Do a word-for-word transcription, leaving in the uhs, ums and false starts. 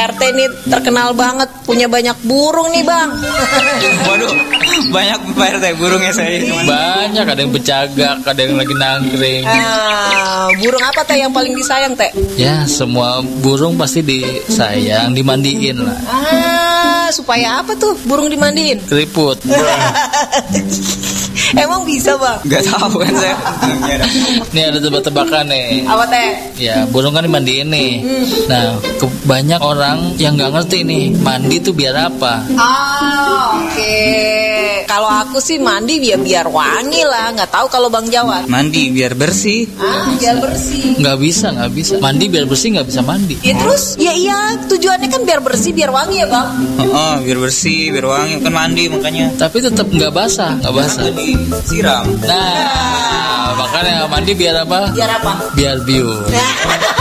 R T nih terkenal banget punya banyak burung nih bang. Waduh, banyak Pak R T burungnya saya. Banyak, ada yang bercagak, ada yang lagi nangkring. Ah, burung apa teh yang paling disayang teh? Ya, semua burung pasti disayang, dimandiin lah. Ah, supaya apa tuh burung dimandiin? Keriput. Emang bisa bang? Gak tahu kan saya. Nih ada tebak-tebakan nih. Apa teh? Ya, burung kan dimandiin nih. Nah, ke, banyak orang yang nggak ngerti nih, mandi tuh biar apa? Ah, oke. Kalau aku sih mandi biar biar wangi lah. Nggak tahu kalau bang Jawa. Mandi biar bersih. Ah, biar bersih. Nggak bisa, nggak bisa. Mandi biar bersih nggak bisa mandi. Ya terus, ya iya tujuannya kan biar bersih, biar wangi ya bang. Oh, oh, biar bersih, biar wangi kan mandi makanya. Tapi tetap nggak basah, nggak basah. Disiram. Nah, makanya mandi biar apa? Biar apa? Biar biur.